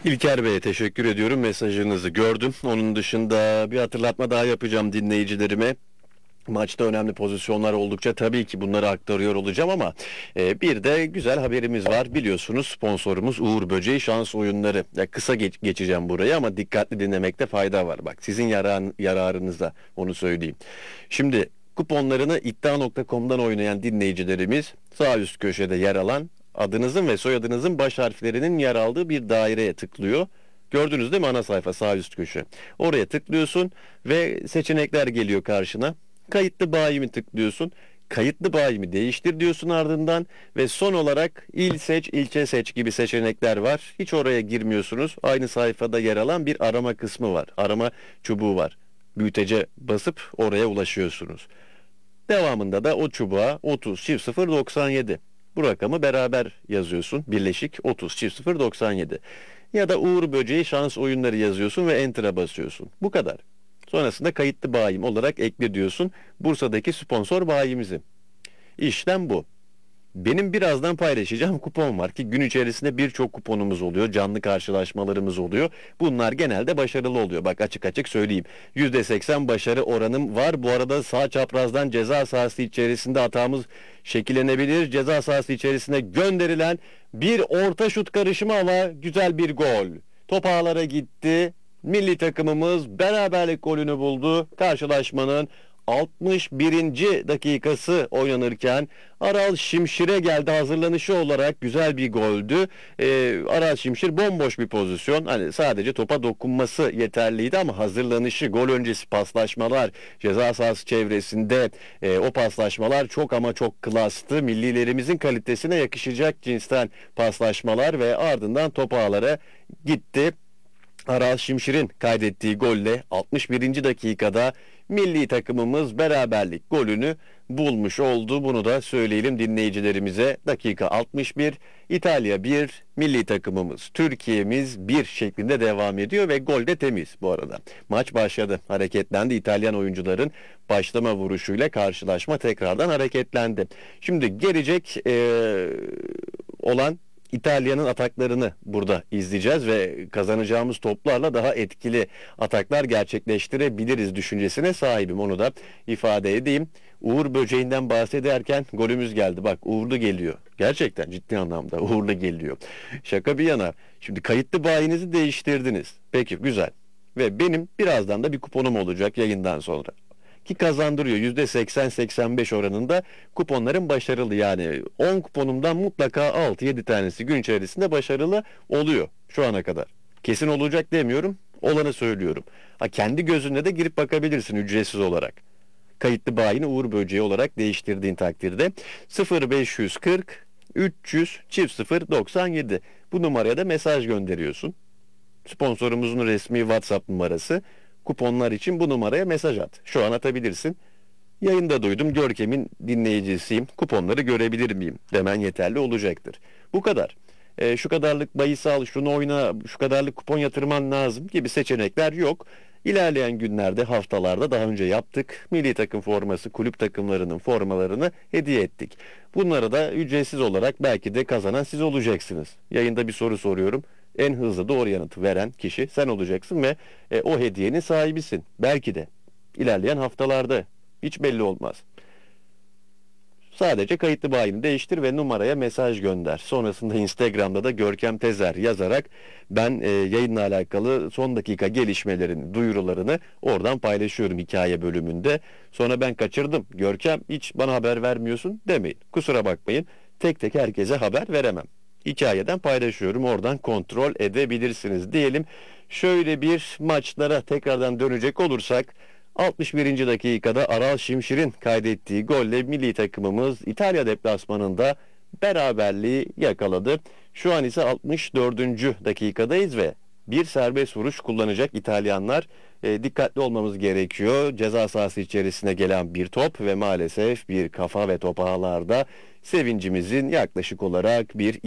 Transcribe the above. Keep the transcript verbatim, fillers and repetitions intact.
İlker Bey'e teşekkür ediyorum. Mesajınızı gördüm. Onun dışında bir hatırlatma daha yapacağım dinleyicilerime. Maçta önemli pozisyonlar oldukça tabii ki bunları aktarıyor olacağım ama e, bir de güzel haberimiz var. Biliyorsunuz sponsorumuz Uğur Böceği Şans Oyunları. Ya kısa geç- geçeceğim burayı ama dikkatli dinlemekte fayda var. Bak sizin yarar, yararınıza onu söyleyeyim. Şimdi kuponlarını iddia nokta com'dan oynayan dinleyicilerimiz sağ üst köşede yer alan adınızın ve soyadınızın baş harflerinin yer aldığı bir daireye tıklıyor. Gördünüz değil mi ana sayfa sağ üst köşe. Oraya tıklıyorsun ve seçenekler geliyor karşına. Kayıtlı bayimi tıklıyorsun. Kayıtlı bayimi değiştir diyorsun ardından ve son olarak il seç, ilçe seç gibi seçenekler var. Hiç oraya girmiyorsunuz. Aynı sayfada yer alan bir arama kısmı var. Arama çubuğu var. Büyütece basıp oraya ulaşıyorsunuz. Devamında da o çubuğa otuz çift sıfır doksan yedi. Bu rakamı beraber yazıyorsun. Birleşik otuz çift sıfır doksan yedi. Ya da Uğur Böceği Şans Oyunları yazıyorsun ve Enter'a basıyorsun. Bu kadar. Sonrasında kayıtlı bayim olarak ekle diyorsun Bursa'daki sponsor bayimizi. İşlem bu. Benim birazdan paylaşacağım kupon var ki gün içerisinde birçok kuponumuz oluyor. Canlı karşılaşmalarımız oluyor. Bunlar genelde başarılı oluyor. Bak açık açık söyleyeyim. yüzde seksen başarı oranım var. Bu arada sağ çaprazdan ceza sahası içerisinde hatamız şekillenebilir. Ceza sahası içerisine gönderilen bir orta şut karışımı ama güzel bir gol. Top ağlara gitti. Milli takımımız beraberlik golünü buldu. Karşılaşmanın altmış birinci dakikası oynanırken Aral Şimşir'e geldi hazırlanışı olarak güzel bir goldü. Ee, Aral Şimşir bomboş bir pozisyon. Hani sadece topa dokunması yeterliydi ama hazırlanışı, gol öncesi paslaşmalar, ceza sahası çevresinde e, o paslaşmalar çok ama çok klastı. Millilerimizin kalitesine yakışacak cinsten paslaşmalar ve ardından top ağlara gitti. Aral Şimşir'in kaydettiği golle altmış birinci dakikada milli takımımız beraberlik golünü bulmuş oldu. Bunu da söyleyelim dinleyicilerimize. Dakika altmış bir, İtalya bir, milli takımımız Türkiye'miz bir şeklinde devam ediyor ve gol de temiz bu arada. Maç başladı, hareketlendi. İtalyan oyuncuların başlama vuruşuyla karşılaşma tekrardan hareketlendi. Şimdi gelecek ee, olan İtalya'nın ataklarını burada izleyeceğiz ve kazanacağımız toplarla daha etkili ataklar gerçekleştirebiliriz düşüncesine sahibim. Onu da ifade edeyim. Uğur Böceği'nden bahsederken golümüz geldi. Bak uğurlu geliyor. Gerçekten ciddi anlamda uğurlu geliyor. Şaka bir yana. Şimdi kayıtlı bayinizi değiştirdiniz. Peki güzel. Ve benim birazdan da bir kuponum olacak yayından sonra. Ki kazandırıyor. yüzde seksen seksen beş oranında kuponların başarılı. Yani on kuponumdan mutlaka altı yedi tanesi gün içerisinde başarılı oluyor şu ana kadar. Kesin olacak demiyorum. Olanı söylüyorum. Ha, kendi gözünle de girip bakabilirsin ücretsiz olarak. Kayıtlı bayini Uğur Böceği olarak değiştirdiğin takdirde sıfır beş yüz kırk üç yüz çift sıfır doksan yedi bu numaraya da mesaj gönderiyorsun. Sponsorumuzun resmi WhatsApp numarası. Kuponlar için bu numaraya mesaj at. Şu an atabilirsin. Yayında duydum, Görkem'in dinleyicisiyim. Kuponları görebilir miyim demen yeterli olacaktır. Bu kadar. E, şu kadarlık bahis al, şunu oyna, şu kadarlık kupon yatırman lazım gibi seçenekler yok. İlerleyen günlerde, haftalarda daha önce yaptık. Milli takım forması, kulüp takımlarının formalarını hediye ettik. Bunları da ücretsiz olarak belki de kazanan siz olacaksınız. Yayında bir soru soruyorum. En hızlı doğru yanıtı veren kişi sen olacaksın ve e, o hediyenin sahibisin. Belki de ilerleyen haftalarda hiç belli olmaz. Sadece kayıtlı bayini değiştir ve numaraya mesaj gönder. Sonrasında Instagram'da da Görkem Tezer yazarak ben e, yayınla alakalı son dakika gelişmelerini, duyurularını oradan paylaşıyorum hikaye bölümünde. Sonra ben kaçırdım. Görkem hiç bana haber vermiyorsun demeyin. Kusura bakmayın. Tek tek herkese haber veremem. Hikayeden paylaşıyorum. Oradan kontrol edebilirsiniz diyelim. Şöyle bir maçlara tekrardan dönecek olursak altmış birinci dakikada Aral Şimşir'in kaydettiği golle milli takımımız İtalya deplasmanında beraberliği yakaladı. Şu an ise altmış dördüncü dakikadayız ve bir serbest vuruş kullanacak İtalyanlar. E, dikkatli olmamız gerekiyor. Ceza sahası içerisine gelen bir top ve maalesef bir kafa ve top ağlarda sevincimizin yaklaşık olarak bir